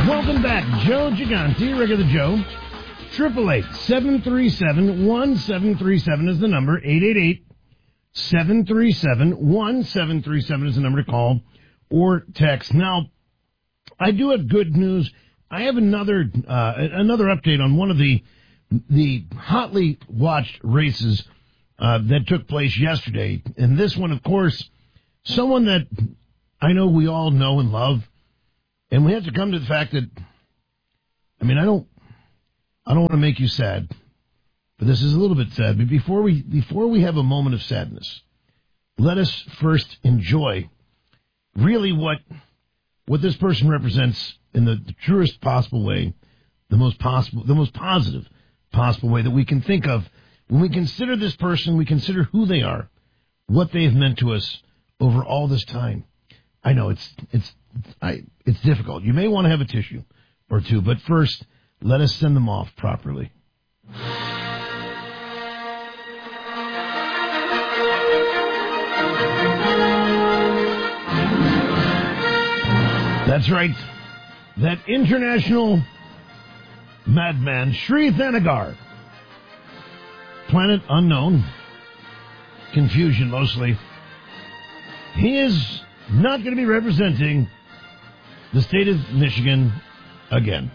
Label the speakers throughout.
Speaker 1: Welcome back. Joe Gigante, regular Joe. 888-737-1737 is the number. 888-737-1737 is the number to call or text. Now, I do have good news. I have another update on one of the hotly watched races that took place yesterday. And this one, of course, someone that I know we all know and love. And we have to come to the fact that, I mean, I don't want to make you sad, but this is a little bit sad. But before we have a moment of sadness, let us first enjoy really what this person represents in the truest possible way, the most positive possible way that we can think of. When we consider this person, we consider who they are, what they have meant to us over all this time. I know it's difficult. You may want to have a tissue or two, but first, let us send them off properly. That's right. That international madman, Sri Thanagar. Planet unknown. Confusion mostly. He is not going to be representing the state of Michigan again.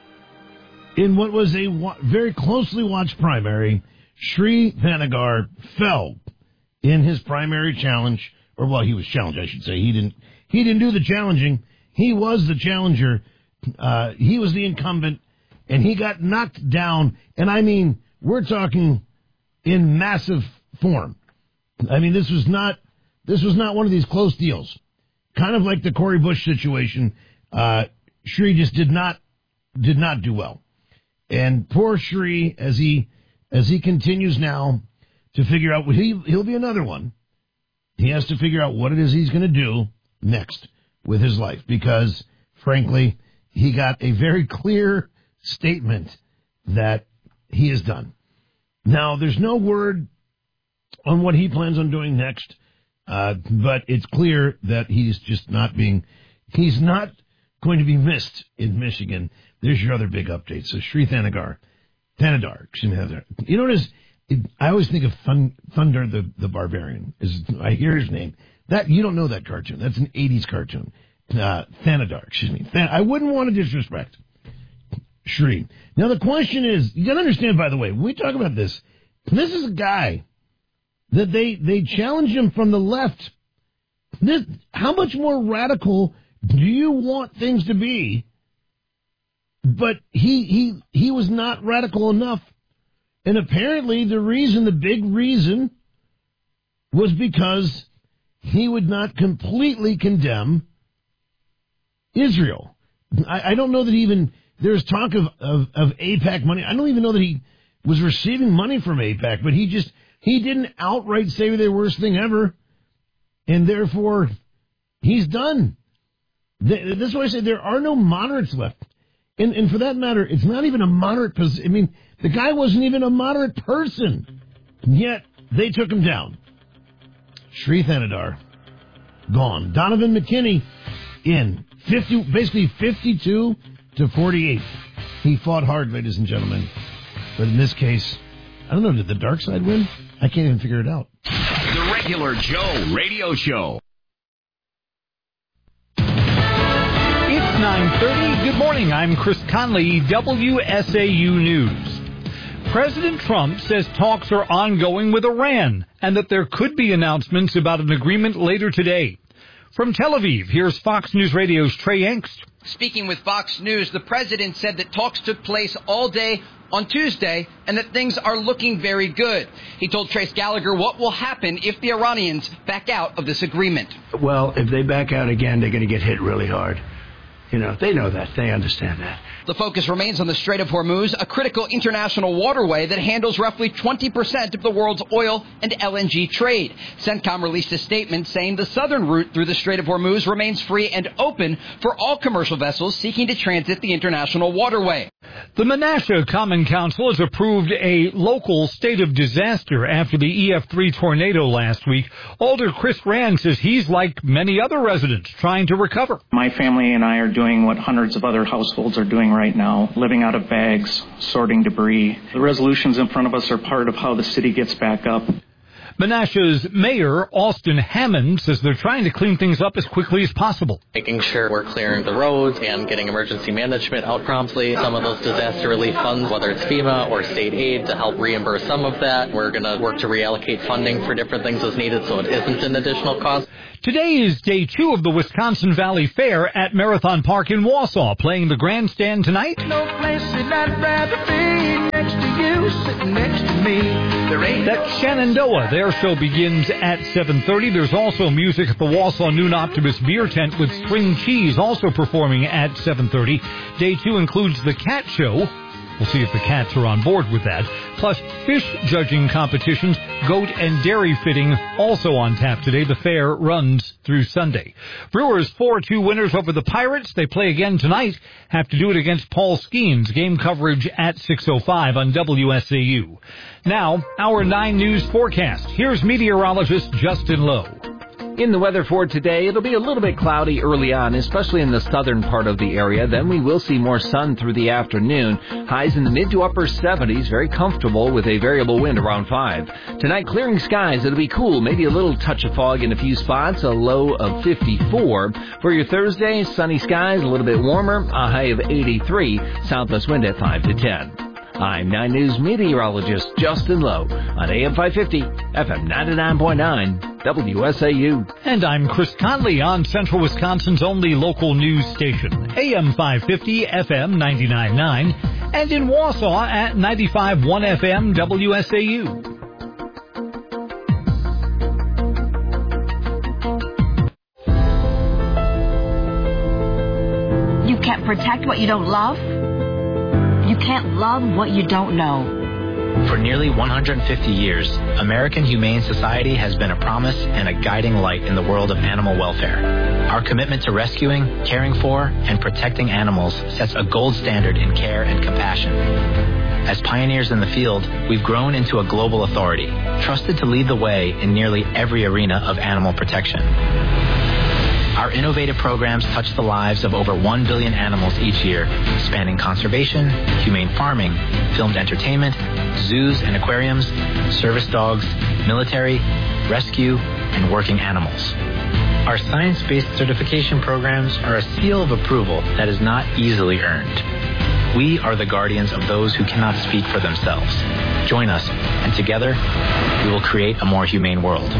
Speaker 1: In what was a very closely watched primary, Sri Thanagar fell in his primary challenge, or well, he was challenged, I should say. He didn't do the challenging. He was the challenger. He was the incumbent, and he got knocked down. And I mean, we're talking in massive form. I mean, this was not one of these close deals. Kind of like the Cori Bush situation. Sri just did not do well. And poor Sri, as he continues now to figure out, he'll be another one. He has to figure out what it is he's going to do next with his life, because, frankly, he got a very clear statement that he is done. Now, there's no word on what he plans on doing next, but it's clear that he's not going to be missed in Michigan. There's your other big update. So Sri Thanagar, excuse me. You know what is? I always think of Thunder the Barbarian. I hear his name. That you don't know that cartoon. That's an 80s cartoon. Thanagar, excuse me. I wouldn't want to disrespect Sri. Now the question is, you got to understand, by the way, when we talk about this is a guy that they challenge him from the left. How much more radical do you want things to be? But he was not radical enough. And apparently the big reason was because he would not completely condemn Israel. I don't know that there's talk of AIPAC money. I don't even know that he was receiving money from AIPAC, but he didn't outright say they're the worst thing ever. And therefore, he's done. This is why I say there are no moderates left. And for that matter, it's not even a moderate position. I mean, the guy wasn't even a moderate person. Yet, they took him down. Sri Thanagar, gone. Donovan McKinney, in. 52 to 48. He fought hard, ladies and gentlemen. But in this case, I don't know, did the dark side win? I can't even figure it out.
Speaker 2: The Regular Joe Radio Show.
Speaker 3: 9:30. Good morning. I'm Chris Conley, WSAU News. President Trump says talks are ongoing with Iran and that there could be announcements about an agreement later today. From Tel Aviv, here's Fox News Radio's Trey Engst.
Speaker 4: Speaking with Fox News, the president said that talks took place all day on Tuesday and that things are looking very good. He told Trace Gallagher what will happen if the Iranians back out of this agreement.
Speaker 5: Well, if they back out again, they're going to get hit really hard. You know, they know that. They understand that.
Speaker 4: The focus remains on the Strait of Hormuz, a critical international waterway that handles roughly 20% of the world's oil and LNG trade. CENTCOM released a statement saying the southern route through the Strait of Hormuz remains free and open for all commercial vessels seeking to transit the international waterway.
Speaker 3: The Menasha Common Council has approved a local state of disaster after the EF3 tornado last week. Alder Chris Rand says he's like many other residents trying to recover.
Speaker 6: My family and I are doing what hundreds of other households are doing right now, living out of bags, sorting debris. The resolutions in front of us are part of how the city gets back up.
Speaker 3: Menasha's mayor, Austin Hammond, says they're trying to clean things up as quickly as possible.
Speaker 7: Making sure we're clearing the roads and getting emergency management out promptly. Some of those disaster relief funds, whether it's FEMA or state aid, to help reimburse some of that. We're going to work to reallocate funding for different things as needed so it isn't an additional cost.
Speaker 3: Today is day 2 of the Wisconsin Valley Fair at Marathon Park in Wausau. Playing the grandstand tonight.
Speaker 8: No place that I'd rather be next to you, sitting next to me.
Speaker 3: That's Shenandoah. Their show begins at 7:30. There's also music at the Wausau Noon Optimist Beer Tent with String Cheese also performing at 7:30. Day 2 includes the Cat Show. We'll see if the cats are on board with that. Plus, fish judging competitions, goat and dairy fitting, also on tap today. The fair runs through Sunday. Brewers 4-2 winners over the Pirates. They play again tonight. Have to do it against Paul Skeens. Game coverage at 6:05 on WSAU. Now, our 9 News forecast. Here's meteorologist Justin Lowe.
Speaker 9: In the weather for today, it'll be a little bit cloudy early on, especially in the southern part of the area. Then we will see more sun through the afternoon. Highs in the mid to upper 70s, very comfortable with a variable wind around 5. Tonight, clearing skies. It'll be cool, maybe a little touch of fog in a few spots, a low of 54. For your Thursday, sunny skies, a little bit warmer, a high of 83. Southwest wind at 5 to 10. I'm 9 News meteorologist Justin Lowe on AM 550, FM 99.9, WSAU.
Speaker 3: And I'm Chris Conley on Central Wisconsin's only local news station, AM 550, FM 99.9, and in Wausau at 95.1 FM, WSAU.
Speaker 10: You can't protect what you don't love. You can't love what you don't know.
Speaker 11: For nearly 150 years, American Humane Society has been a promise and a guiding light in the world of animal welfare. Our commitment to rescuing, caring for, and protecting animals sets a gold standard in care and compassion. As pioneers in the field, we've grown into a global authority, trusted to lead the way in nearly every arena of animal protection. Our innovative programs touch the lives of over 1 billion animals each year, spanning conservation, humane farming, filmed entertainment, zoos and aquariums, service dogs, military, rescue, and working animals. Our science-based certification programs are a seal of approval that is not easily earned. We are the guardians of those who cannot speak for themselves. Join us, and together, we will create a more humane world.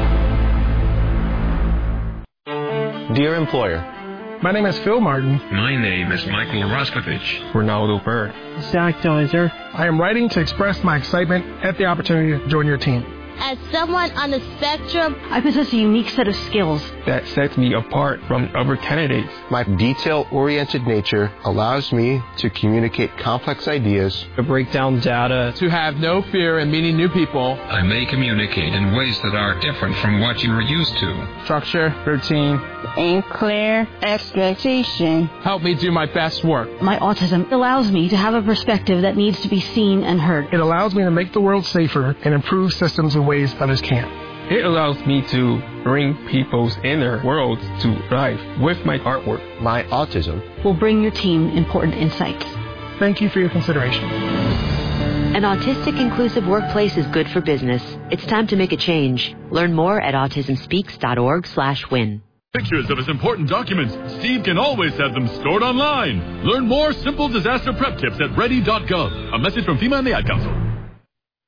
Speaker 12: Dear employer,
Speaker 13: my name is Phil Martin.
Speaker 14: My name is Michael Roskovich.
Speaker 15: Ronaldo Bird.
Speaker 16: Zach Deiser.
Speaker 13: I am writing to express my excitement at the opportunity to join your team.
Speaker 17: As someone on the spectrum,
Speaker 16: I possess a unique set of skills
Speaker 15: that sets me apart from other candidates.
Speaker 12: My detail-oriented nature allows me to communicate complex ideas,
Speaker 15: to break down data,
Speaker 18: to have no fear in meeting new people.
Speaker 14: I may communicate in ways that are different from what you are used to.
Speaker 18: Structure, routine,
Speaker 19: and clear expectation.
Speaker 18: Help me do my best work.
Speaker 16: My autism allows me to have a perspective that needs to be seen and heard.
Speaker 13: It allows me to make the world safer and improve systems in ways others can't.
Speaker 15: It allows me to bring people's inner worlds to life with my artwork.
Speaker 12: My autism
Speaker 16: will bring your team important insights.
Speaker 13: Thank you for your consideration.
Speaker 20: An autistic inclusive workplace is good for business. It's time to make a change. Learn more at autismspeaks.org/win.
Speaker 21: Pictures of his important documents, Steve can always have them stored online. Learn more simple disaster prep tips at ready.gov. A message from FEMA and the Ad Council.